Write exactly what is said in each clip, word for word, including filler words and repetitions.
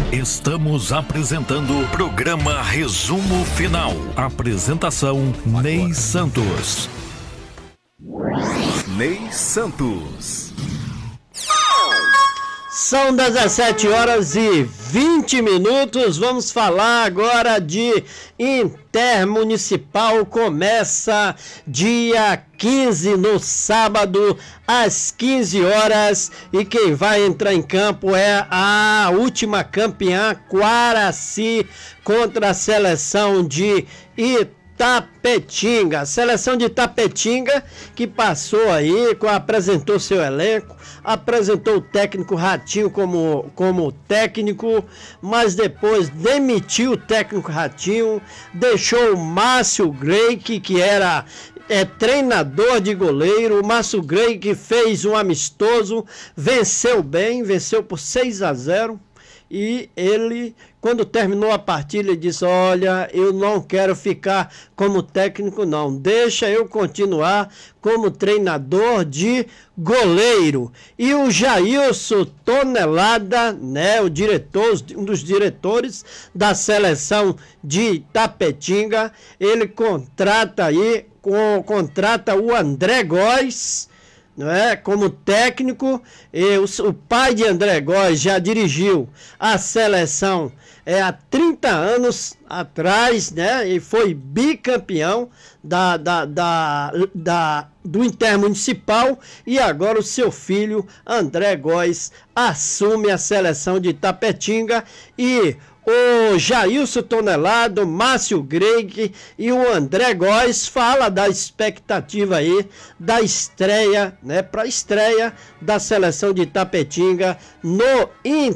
Estamos apresentando o programa Resumo Final. Apresentação Ney Santos. Ney Santos. São dezessete horas e vinte minutos. Vamos falar agora de Intermunicipal. Começa dia quinze, no sábado, às quinze horas. E quem vai entrar em campo é a última campeã, Quaraci, contra a seleção de Itapetinga. A seleção de Itapetinga que passou aí, apresentou seu elenco, apresentou o técnico Ratinho como, como técnico, mas depois demitiu o técnico Ratinho, deixou o Márcio Greik, que era é, treinador de goleiro. O Márcio Greik fez um amistoso, venceu bem, venceu por seis a zero. E ele, quando terminou a partida, ele disse: olha, eu não quero ficar como técnico não, deixa eu continuar como treinador de goleiro. E o Jailson Tonelada, né, o diretor, um dos diretores da seleção de Itapetinga, ele contrata aí, com, contrata o André Góes, não é? Como técnico. E o, o pai de André Góes já dirigiu a seleção é, há trinta anos atrás, né? E foi bicampeão da, da, da, da, do Intermunicipal. E agora o seu filho, André Góes, assume a seleção de Itapetinga. E o Jailson Tonelado, Márcio Greik e o André Góes fala da expectativa aí da estreia, né, para a estreia da seleção de Itapetinga no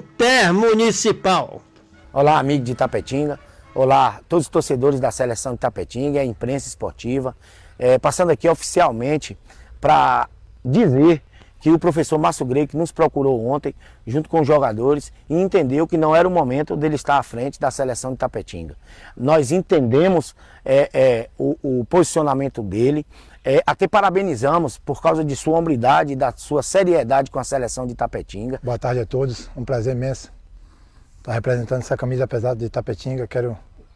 Intermunicipal. Olá, amigo de Itapetinga. Olá, todos os torcedores da seleção de Itapetinga, a imprensa esportiva. É, passando aqui oficialmente para dizer que o professor Márcio Greik nos procurou ontem, junto com os jogadores, e entendeu que não era o momento dele estar à frente da seleção de Itapetinga. Nós entendemos é, é, o, o posicionamento dele, é, até parabenizamos por causa de sua hombridade e da sua seriedade com a seleção de Itapetinga. Boa tarde a todos, um prazer imenso estar representando essa camisa pesada de Itapetinga. Quero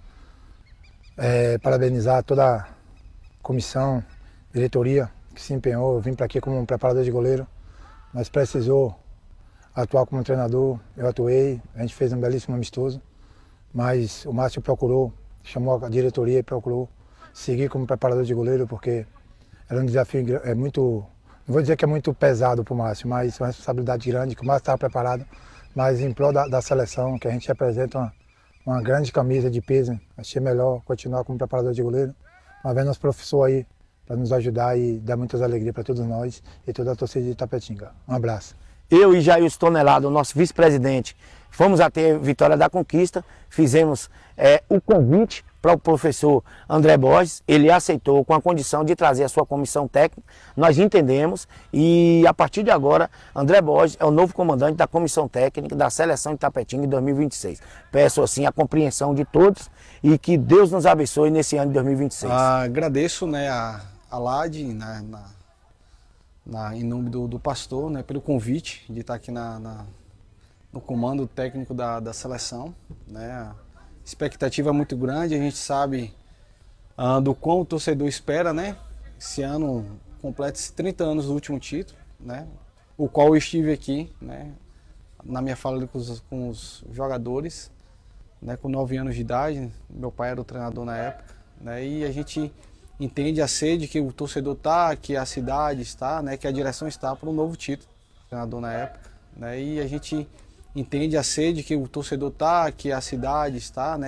é, parabenizar toda a comissão, diretoria que se empenhou. Eu vim para aqui como um preparador de goleiro, mas precisou atuar como treinador. Eu atuei, a gente fez um belíssimo amistoso, mas o Márcio procurou, chamou a diretoria e procurou seguir como preparador de goleiro, porque era um desafio é muito, não vou dizer que é muito pesado para o Márcio, mas uma responsabilidade grande, que o Márcio estava preparado, mas em prol da, da seleção, que a gente representa uma, uma grande camisa de peso, achei melhor continuar como preparador de goleiro, uma vez nosso professor aí, para nos ajudar e dar muitas alegrias para todos nós e toda a torcida de Itapetinga. Um abraço. Eu e Jailson Tonelado, nosso vice-presidente, fomos até a Vitória da Conquista, fizemos é, o convite para o professor André Borges, ele aceitou com a condição de trazer a sua comissão técnica. Nós entendemos e a partir de agora, André Borges é o novo comandante da comissão técnica da seleção de Itapetinga em dois mil e vinte e seis. Peço assim a compreensão de todos e que Deus nos abençoe nesse ano de dois mil e vinte e seis. Ah, agradeço, né, a a L A D, na, na, na, em nome do, do pastor, né, pelo convite de estar aqui na, na, no comando técnico da, da seleção. Né. A expectativa é muito grande, a gente sabe ah, do quão o torcedor espera, né. Esse ano completa-se trinta anos do último título, né, o qual eu estive aqui, né, na minha fala com os, com os jogadores, né, com nove anos de idade. Meu pai era o treinador na época, né, e a gente entende a sede que o torcedor está, que a cidade está, né, que a direção está para um novo título, treinador na época, né, e a gente entende a sede que o torcedor está, que a cidade está, né,